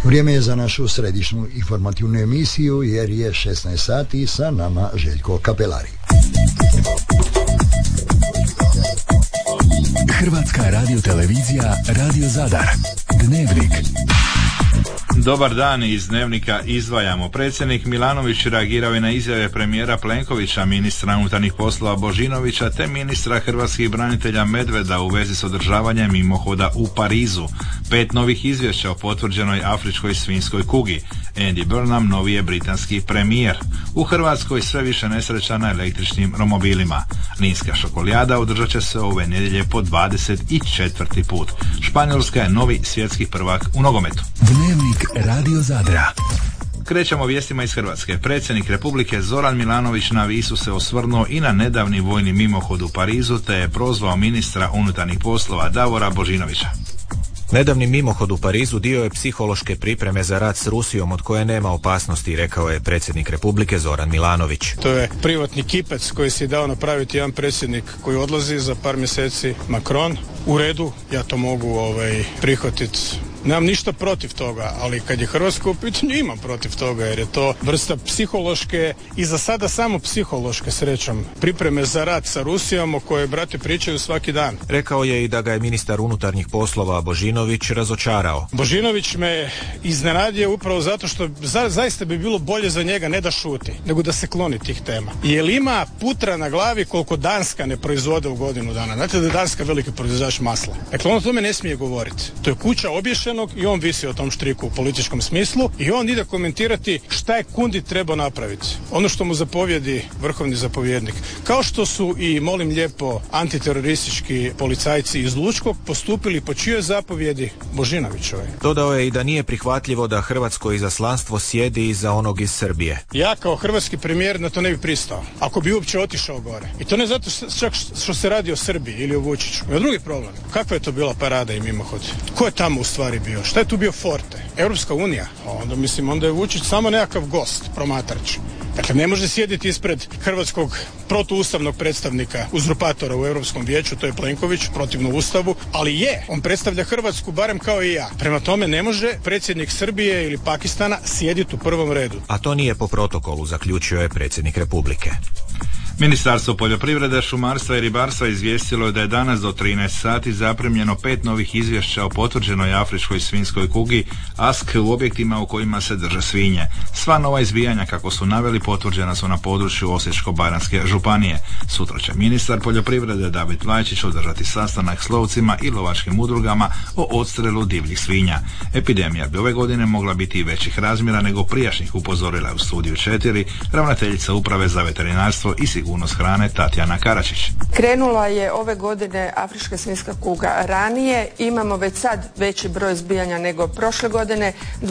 Vrijeme je za našu središnju informativnu emisiju jer je 16 sati, sa nama Željko Kapelari. Hrvatska radiotelevizija, Radio Zadar. Dnevnik. Dobar dan, iz Dnevnika izdvajamo. Predsjednik Milanović reagirao je na izjave premijera Plenkovića, ministra unutarnjih poslova Božinovića te ministra hrvatskih branitelja Medveda u vezi s održavanjem mimohoda u Parizu. 5 novih izvješća o potvrđenoj afričkoj svinjskoj kugi. Andy Burnham novi je britanski premijer. U Hrvatskoj sve više nesreća na električnim romobilima. Linska šokolijada održat će se ove nedjelje po 24. put. Španjolska je novi svjetski prvak u nogometu. Dnevnik Radio Zadra. Krećemo vijestima iz Hrvatske. Predsjednik Republike Zoran Milanović na Visu se osvrnuo i na nedavni vojni mimohod u Parizu te je prozvao ministra unutarnjih poslova Davora Božinovića. Nedavni mimohod u Parizu dio je psihološke pripreme za rat s Rusijom od koje nema opasnosti, rekao je predsjednik Republike Zoran Milanović. To je privatni kipec koji si je dao napraviti jedan predsjednik koji odlazi za par mjeseci, Macron. U redu, ja to mogu prihvatiti. Nemam ništa protiv toga, ali kad je Hrvatska u pitanju imam protiv toga, jer je to vrsta psihološke i za sada samo psihološke, srećom, pripreme za rat sa Rusijom o kojoj brate pričaju svaki dan. Rekao je i da ga je ministar unutarnjih poslova Božinović razočarao. Božinović me iznenadio upravo zato što zaista bi bilo bolje za njega ne da šuti, nego da se kloni tih tema. Jer ima putra na glavi koliko Danska ne proizvode u godinu dana. Znate da je Danska veliki proizvođač masla. Dakle, on o tome ne smije govoriti. To je kuća obješena i on visi o tom štriku u političkom smislu i on ide komentirati šta je Kundi trebao napraviti. Ono što mu zapovjedi vrhovni zapovjednik. Kao što su i, molim lijepo, antiteroristički policajci iz Lučkog postupili po čijoj zapovjedi? Božinovićove. Dodao je i da nije prihvatljivo da hrvatsko izaslanstvo sjedi iza onog iz Srbije. Ja kao hrvatski premijer na to ne bi pristao. Ako bi uopće otišao gore. I to ne zato čak što se radi o Srbiji ili o Vučiću. Ima drugi problem. Kakva je to bila parada i mimohod? Ko je tamo u stvari bio? Šta je tu bio forte? Europska unija? Onda je Vučić samo nekakav gost, promatrač. Dakle, ne može sjediti ispred hrvatskog protuustavnog predstavnika, uzurpatora u Europskom vijeću, to je Plenković, protivno Ustavu, ali on predstavlja Hrvatsku barem kao i ja. Prema tome ne može predsjednik Srbije ili Pakistana sjediti u prvom redu. A to nije po protokolu, zaključio je predsjednik Republike. Ministarstvo poljoprivrede, šumarstva i ribarstva izvijestilo je da je danas do 13 sati zaprimljeno 5 novih izvješća o potvrđenoj afričkoj svinjskoj kugi ASK u objektima u kojima se drže svinje. Sva nova izbijanja, kako su naveli, potvrđena su na području Osječko-baranjske županije. Sutra će ministar poljoprivrede David Lajčić održati sastanak s lovcima i lovačkim udrugama o odstrelu divljih svinja. Epidemija bi ove godine mogla biti i većih razmjera nego prijašnjih, upozorila je u Studiju 4 ravnateljica Uprave za veterinarstvo i sigurnost hrane Tatjana Karačić. Krenula je ove godine afrička svinjska kuga ranije, imamo već sad veći broj izbijanja nego prošle godine,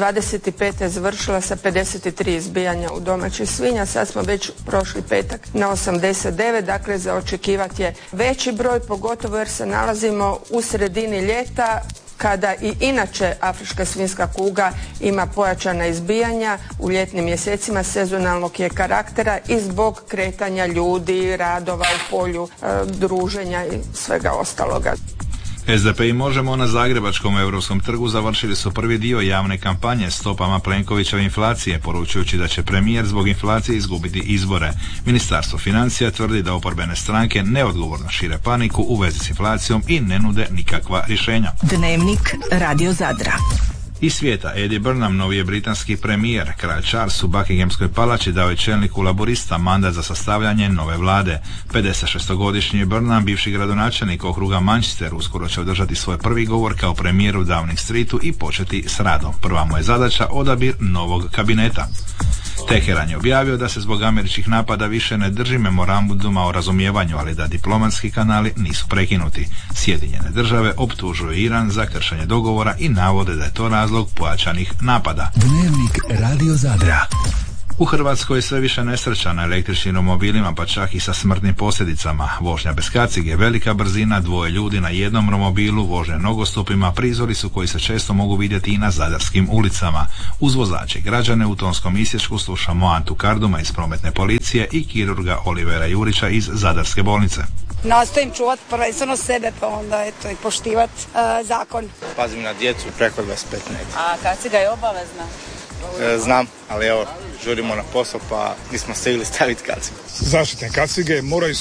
25. je završila sa 53 izbijanja u domaćih svinja, sad smo već prošli petak na 89, dakle za očekivati je veći broj, pogotovo jer se nalazimo u sredini ljeta, kada i inače afrička svinjska kuga ima pojačana izbijanja u ljetnim mjesecima, sezonalnog je karaktera i zbog kretanja ljudi, radova u polju, druženja i svega ostaloga. SDP i Možemo na Zagrebačkom Europskom trgu završili su prvi dio javne kampanje stopama Plenkovićeve inflacije, poručujući da će premijer zbog inflacije izgubiti izbore. Ministarstvo financija tvrdi da oporbene stranke neodgovorno šire paniku u vezi s inflacijom i ne nude nikakva rješenja. Dnevnik Radio Zadra. Iz svijeta, Andy Burnham, novi je britanski premijer. Kralj Charles u Buckinghamskoj palači dao je čelniku laborista mandat za sastavljanje nove vlade. 56-godišnji Burnham, bivši gradonačelnik okruga Manchester, uskoro će održati svoj prvi govor kao premijer u Downing Streetu i početi s radom. Prva mu je zadaća odabir novog kabineta. Teheran je objavio da se zbog američkih napada više ne drži memoranduma o razumijevanju, ali da diplomatski kanali nisu prekinuti. Sjedinjene države optužuju Iran za kršenje dogovora i navode da je to razlog pojačanih napada. Dnevnik Radio Zadra. U Hrvatskoj je sve više nesreća na električnim romobilima, pa čak i sa smrtnim posljedicama. Vožnja bez kacige, velika brzina, dvoje ljudi na jednom romobilu, vožnja nogostupima, prizori su koji se često mogu vidjeti i na zadarskim ulicama. Uz vozače građane u tonskom isječku slušamo Antu Karduma iz prometne policije i kirurga Olivera Jurića iz Zadarske bolnice. nastojim čuvati prvenstveno sebe, pa onda eto i poštivati zakon. Pazim na djecu preko 25 metara. A kaciga je obavezna? Znam, ali evo, žurimo na posao pa nismo stigli staviti kacigu. Zaštitne kacige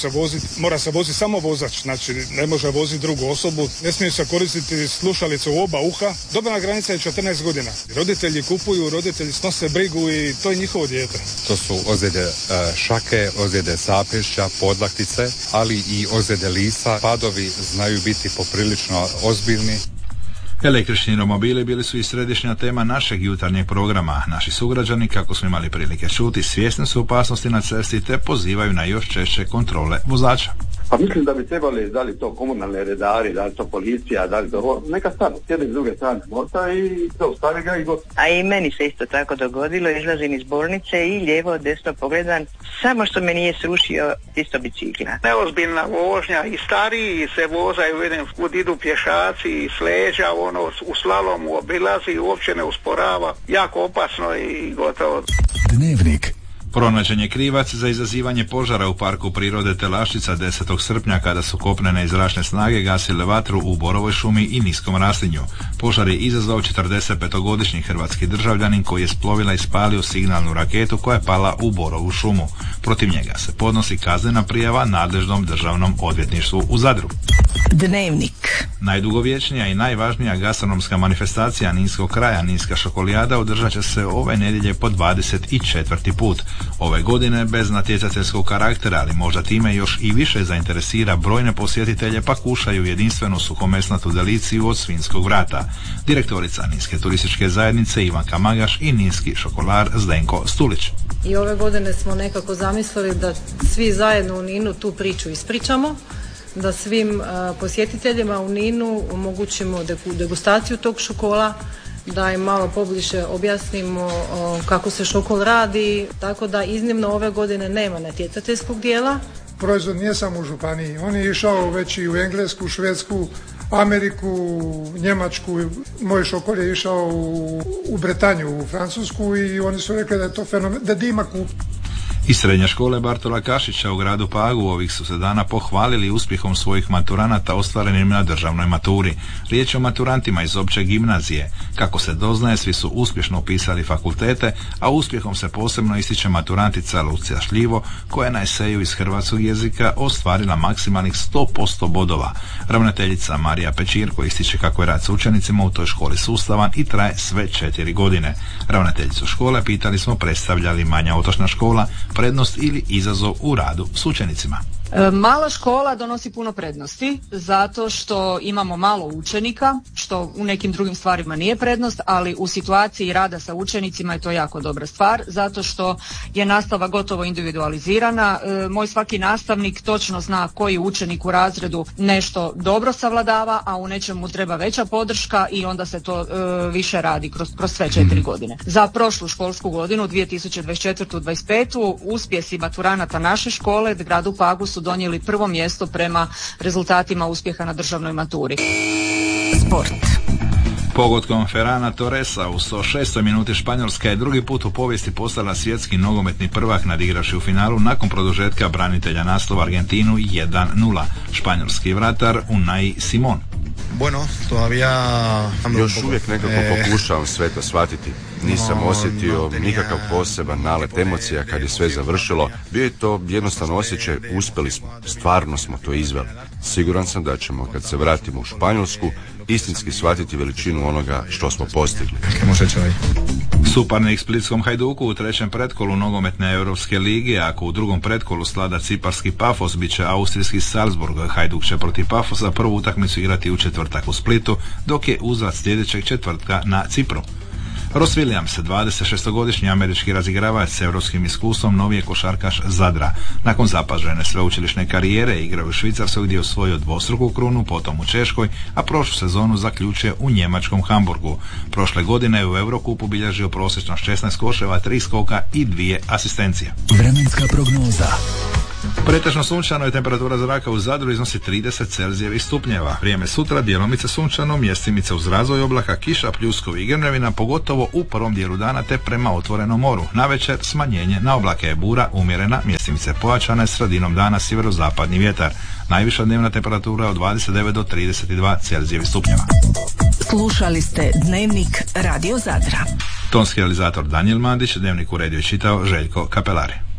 mora se voziti samo vozač, znači ne može voziti drugu osobu, ne smije se koristiti slušalice u oba uha. Dobna granica je 14 godina. Roditelji kupuju, roditelji snose brigu i to je njihovo dijete. To su ozljede šake, ozljede zapešća, podlaktice, ali i ozljede lisa. Padovi znaju biti poprilično ozbiljni. Električni romobili bili su i središnja tema našeg jutarnjeg programa. Naši sugrađani, kako smo imali prilike čuti, svjesni su opasnosti na cesti te pozivaju na još češće kontrole vozača. Pa mislim da bi trebali, da li to komunalne redari, da li to policija, da li to neka stane, sjedi s druge strane morta i zaustavi ga i gotovo. A i meni se isto tako dogodilo, izlazim iz bolnice i lijevo desno pogledam, samo što me nije srušio isto bicikla. Neozbiljna vožnja i stariji se vozaju, vidim kud idu pješaci i s leđa, u slalomu obilazi, uopće ne usporava, jako opasno i gotovo. Dnevnik. Pronađen je krivac za izazivanje požara u parku prirode Telaščica 10. srpnja kada su kopnene i zračne snage gasile vatru u borovoj šumi i niskom raslinju. Požar je izazvao 45-godišnji hrvatski državljanin koji je s plovila ispalio signalnu raketu koja je pala u borovu šumu. Protiv njega se podnosi kaznena prijava nadležnom državnom odvjetništvu u Zadru. Dnevnik. Najdugovječnija i najvažnija gastronomska manifestacija Ninskog kraja, Ninska šokolijada, održat će se ove nedjelje po 24. put. Ove godine bez natjecateljskog karaktera, ali možda time još i više zainteresira brojne posjetitelje pa kušaju jedinstvenu suhomesnatu deliciju od svinjskog vrata. Direktorica Ninske turističke zajednice Ivanka Magaš i ninski šokolar Zdenko Stulić. I ove godine smo nekako zamislili da svi zajedno u Ninu tu priču ispričamo, da svim posjetiteljima u Ninu omogućimo degustaciju tog šokola, da im malo pobliže objasnimo kako se šokol radi, tako da iznimno ove godine nema natjecateljskog dijela. Proizvod nije samo u županiji, on je išao već i u Englesku, Švedsku, Ameriku, Njemačku, moj šokol je išao u Bretanju, u Francusku i oni su rekli da je to fenomen, da ima kup. Iz srednje škole Bartola Kašića u gradu Pagu ovih su se dana pohvalili uspjehom svojih maturanata ostvarenim na državnoj maturi. Riječ je o maturantima iz opće gimnazije. Kako se doznaje, svi su uspješno upisali fakultete, a uspjehom se posebno ističe maturantica Lucija Šljivo, koja je na eseju iz hrvatskog jezika ostvarila maksimalnih 100% bodova. Ravnateljica Marija Pečirko ističe kako je rad s učenicima u toj školi sustavan i traje sve 4 godine. Ravnateljicu škole pitali smo predstavlja li manja otočna škola prednost ili izazov u radu s učenicima. Mala škola donosi puno prednosti zato što imamo malo učenika, što u nekim drugim stvarima nije prednost, ali u situaciji rada sa učenicima je to jako dobra stvar zato što je nastava gotovo individualizirana. Moj svaki nastavnik točno zna koji učenik u razredu nešto dobro savladava, a u nečemu treba veća podrška i onda se to više radi kroz sve 4 godine. Za prošlu školsku godinu 2024-25 uspjesi maturanata naše škole gradu Pagu su donijeli prvo mjesto prema rezultatima uspjeha na državnoj maturi. Sport. Pogodkom Ferrana Torresa u 106. minuti Španjolska je drugi put u povijesti postala svjetski nogometni prvak nadigravši u finalu nakon produžetka branitelja naslova Argentinu 1-0. Španjolski vratar Unai Simon. Bueno, još uvijek nekako pokušavam sve to shvatiti. Nisam osjetio nikakav poseban nalet emocija kad je sve završilo. Bio je to jednostavno osjećaj, uspjeli smo, stvarno smo to izveli. Siguran sam da ćemo, kad se vratimo u Španjolsku, istinski shvatiti veličinu onoga što smo postigli. Suparnik Splitskom Hajduku u trećem pretkolu nogometne Europske lige, ako u drugom pretkolu slada ciparski Pafos, bit će austrijski Salzburg. Hajduk će protiv Pafosa prvu utakmicu igrati u četvrtak u Splitu, dok je uzvrat sljedećeg četvrtka na Cipru. Ross Williams, 26-godišnji američki razigravač s europskim iskustvom, novi je košarkaš Zadra. Nakon zapažene sveučilišne karijere igrao u Švicarskoj gdje je osvojio dvostruku krunu, potom u Češkoj, a prošlu sezonu zaključuje u njemačkom Hamburgu. Prošle godine je u Eurokupu bilježio prosječno 16 koševa, 3 skoka i 2 asistencije. Vremenska prognoza. Pretežno sunčano je, temperatura zraka u Zadru iznosi 30 Celzijevih stupnjeva. Vrijeme sutra djelomice sunčano, mjestimice uz razvoj oblaka, kiša, pljuskovi i grmljavina, pogotovo u prvom dijelu dana te prema otvorenom moru. Navečer smanjenje, na oblake je bura umjerena, mjestimice pojačane, sredinom dana sjeverozapadni vjetar. Najviša dnevna temperatura od 29 do 32 Celzijevih stupnjeva. Slušali ste Dnevnik Radio Zadra. Tonski realizator Danijel Mandić, Dnevnik uredio i čitao Željko Kapelari.